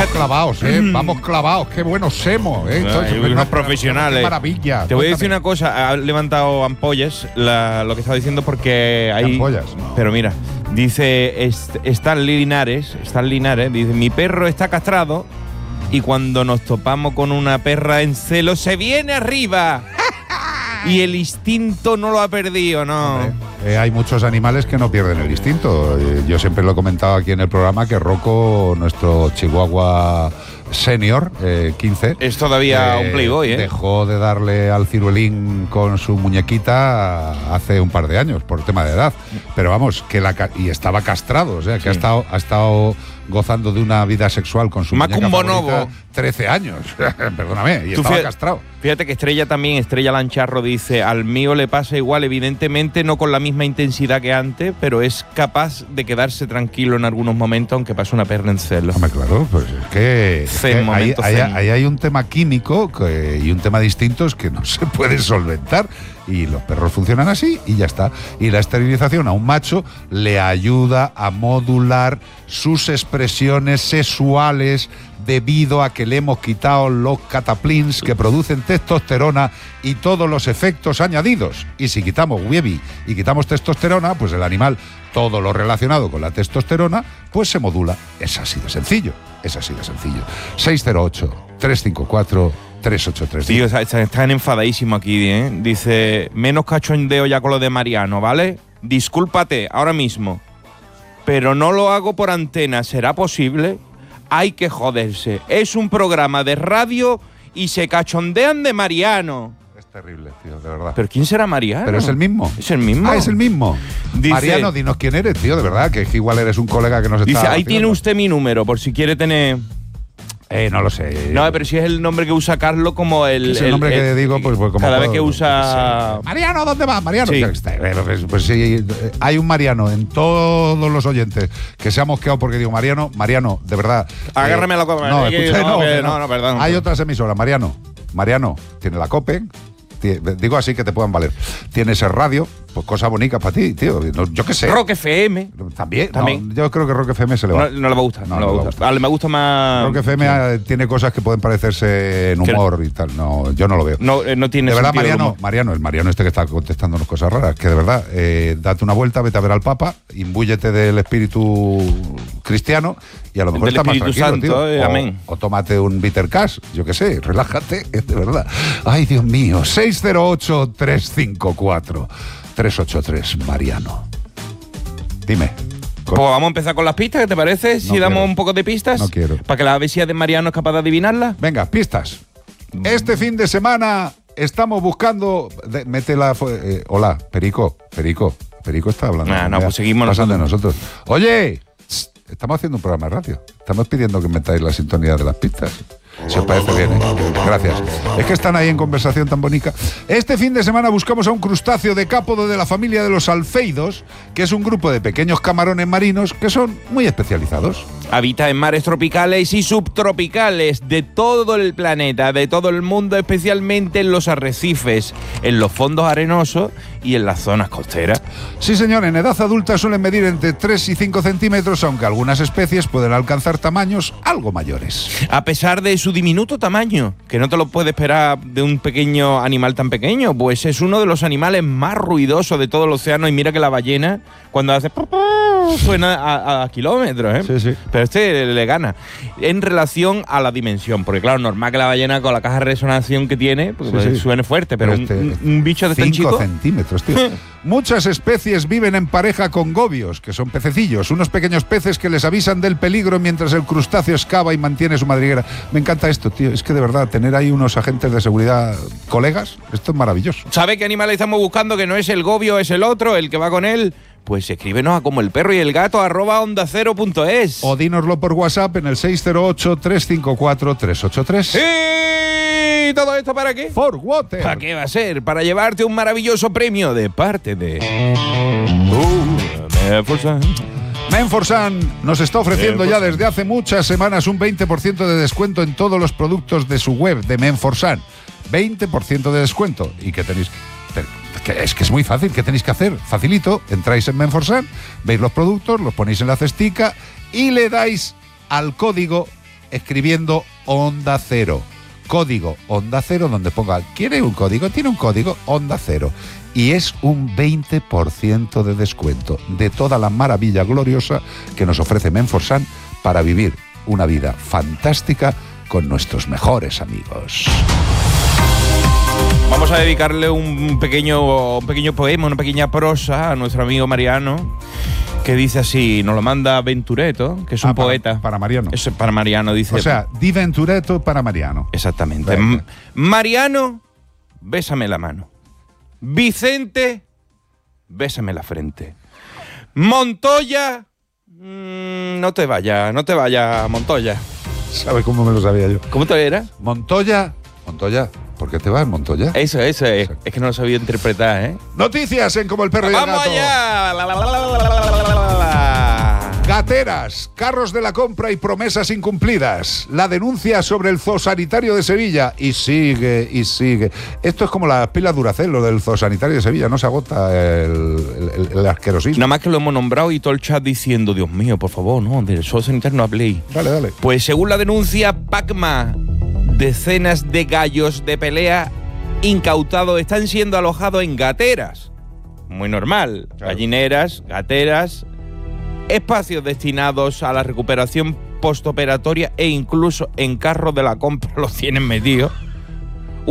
Vamos clavados, vamos clavados, qué buenos somos, unos profesionales. Qué maravilla. Te voy a decir una cosa, ha levantado ampollas lo que estaba diciendo porque hay ampollas. Pero mira, dice Stan Linares, dice, mi perro está castrado y cuando nos topamos con una perra en celo se viene arriba. Y el instinto no lo ha perdido, ¿no? Hay muchos animales que no pierden el instinto. Yo siempre lo he comentado aquí en el programa que Rocco, nuestro chihuahua senior, 15... Es todavía un playboy, dejó de darle al ciruelín con su muñequita hace un par de años, por tema de edad. Pero vamos, y estaba castrado, o sea, que ha estado gozando de una vida sexual con su muñeca favorita 13 años, perdóname, y estaba castrado. Fíjate que Estrella Lancharro dice, al mío le pasa igual, evidentemente no con la misma intensidad que antes, pero es capaz de quedarse tranquilo en algunos momentos aunque pase una perra en celo. Hombre, claro, pues es que ahí hay un tema químico y un tema de instintos que no se puede solventar. Y los perros funcionan así y ya está. Y la esterilización a un macho le ayuda a modular sus expresiones sexuales debido a que le hemos quitado los cataplins que producen testosterona y todos los efectos añadidos. Y si quitamos Webby y quitamos testosterona, pues el animal, todo lo relacionado con la testosterona, pues se modula. Es así de sencillo. 608-354-383. Tío, están enfadadísimos aquí, ¿eh? Dice, menos cachondeo ya con lo de Mariano, ¿vale? Discúlpate ahora mismo, pero no lo hago por antena, ¿será posible? Hay que joderse. Es un programa de radio y se cachondean de Mariano. Es terrible, tío, de verdad. ¿Pero quién será Mariano? Pero es el mismo. ¿Es el mismo? Ah, es el mismo. Dice, Mariano, dinos quién eres, tío, de verdad, que igual eres un colega que nos está... Dice, ahí haciendo. tiene usted mi número, por si quiere tener... No lo sé. No, pero si es el nombre que usa Carlos como el... Es el nombre que digo, pues como... Cada vez que usa... Mariano, ¿dónde vas? Mariano. Sí. Pues sí, hay un Mariano en todos los oyentes que se ha mosqueado porque digo, Mariano, de verdad... Agárrame la copa. No, escucha, no, perdón. Hay otras emisoras, Mariano, tiene la COPE, digo así que te puedan valer. Tienes el radio, pues cosa bonita para ti, tío. Yo qué sé. Rock FM. También. No, yo creo que Rock FM se le va. No le va a gustar. No le va a gustar. Me gusta más. Rock FM tiene cosas que pueden parecerse en humor y tal. No, yo no lo veo. No tiene. De verdad, Mariano, el Mariano este que está contestándonos cosas raras, que de verdad, date una vuelta, vete a ver al Papa, imbúyete del espíritu cristiano y a lo mejor está más tranquilo, Santo, tío. Amén. O tómate un bitter cash, yo qué sé, relájate, de verdad. Ay, Dios mío, 608-354-383, Mariano. Dime. Pues vamos a empezar con las pistas, ¿qué te parece? Si damos un poco de pistas. No quiero. Para que la besía de Mariano es capaz de adivinarla. Venga, pistas. Este fin de semana estamos buscando... métela... hola, Perico está hablando. Pues seguimos pasando de nosotros. Oye, estamos haciendo un programa de radio. Estamos pidiendo que metáis la sintonía de las pistas. Si os parece bien, Gracias. Es que están ahí en conversación tan bonita. Este fin de semana buscamos a un crustáceo decápodo de la familia de los alfeidos, que es un grupo de pequeños camarones marinos que son muy especializados. Habita en mares tropicales y subtropicales de todo el planeta, de todo el mundo, especialmente en los arrecifes, en los fondos arenosos y en las zonas costeras. Sí, señor, en edad adulta suelen medir entre 3 y 5 centímetros, aunque algunas especies pueden alcanzar tamaños algo mayores. A pesar de su diminuto tamaño, que no te lo puedes esperar de un pequeño animal tan pequeño, pues es uno de los animales más ruidosos de todo el océano, y mira que la ballena, cuando hace... suena a kilómetros, Sí, sí. Pero este le gana en relación a la dimensión, porque claro, normal que la ballena con la caja de resonancia que tiene pues suene fuerte, pero un bicho de 5 centímetros, tío. Muchas especies viven en pareja con gobios, que son pececillos, unos pequeños peces que les avisan del peligro mientras el crustáceo excava y mantiene su madriguera. Me encanta esto, tío. Es que de verdad, tener ahí unos agentes de seguridad, colegas, esto es maravilloso. ¿Sabe qué animal estamos buscando? Que no es el gobio, es el otro, el que va con él. Pues escríbenos a como el perro y el gato @ondacero.es. O dínoslo por WhatsApp en el 608-354-383. ¿Y todo esto para qué? For Water. ¿Para qué va a ser? Para llevarte un maravilloso premio de parte de... Menforsan nos está ofreciendo ya desde hace muchas semanas un 20% de descuento en todos los productos de su web de Menforsan. 20% de descuento. ¿Y qué tenéis? Es que es muy fácil. ¿Qué tenéis que hacer? Facilito. Entráis en Menforsan, veis los productos, los ponéis en la cestica y le dais al código escribiendo Onda Cero. Código Onda Cero, donde ponga, ¿quiere un código? Tiene un código Onda Cero. Y es un 20% de descuento de toda la maravilla gloriosa que nos ofrece Menforsan para vivir una vida fantástica con nuestros mejores amigos. Vamos a dedicarle un pequeño poema, una pequeña prosa a nuestro amigo Mariano, que dice así, nos lo manda Ventureto, que es un poeta. Para Mariano. Es para Mariano, dice. O sea, di Ventureto para Mariano. Exactamente. Mariano, bésame la mano. Vicente, bésame la frente. Montoya, no te vayas, Montoya. ¿Sabes cómo me lo sabía yo? ¿Cómo te era? Montoya. ¿Por qué te vas, Montoya? Eso es. Es que no lo sabía interpretar, ¿eh? Noticias en Como el Perro y el Gato. ¡Vamos allá! Gateras, carros de la compra y promesas incumplidas. La denuncia sobre el zoosanitario de Sevilla. Y sigue. Esto es como las pilas Duracell, lo del zoosanitario de Sevilla. No se agota el asquerosismo. Nada más que lo hemos nombrado y todo el chat diciendo, Dios mío, por favor, no, del zoosanitario no habléis. Dale. Pues según la denuncia PACMA, decenas de gallos de pelea incautados están siendo alojados en gateras. Muy normal. Claro. Gallineras, gateras, espacios destinados a la recuperación postoperatoria e incluso en carros de la compra los tienen metidos.